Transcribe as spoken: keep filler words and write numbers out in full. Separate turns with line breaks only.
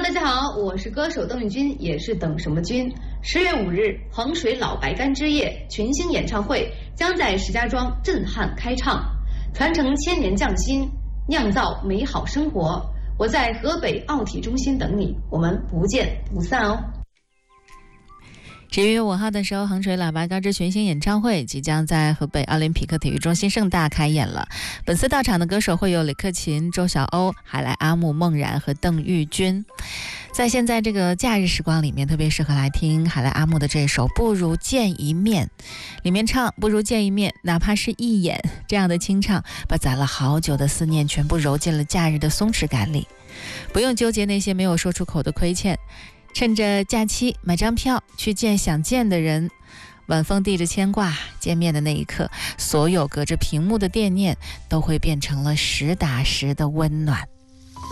大家好，我是歌手邓丽君，也是等什么君。十月五日，衡水老白干之夜群星演唱会将在石家庄震撼开唱，传承千年匠心，酿造美好生活。我在河北奥体中心等你，我们不见不散哦。
十一月五号的时候，衡水喇叭高枝群星演唱会即将在河北奥林匹克体育中心盛大开演了。本次到场的歌手会有李克勤、周晓鸥、海来阿木、孟然和邓玉君。在现在这个假日时光里面，特别适合来听海来阿木的这首《不如见一面》，里面唱不如见一面，哪怕是一眼，这样的清唱把攒了好久的思念全部揉进了假日的松弛感里，不用纠结那些没有说出口的亏欠，趁着假期买张票去见想见的人，晚风递着牵挂，见面的那一刻，所有隔着屏幕的惦念都会变成了实打实的温暖。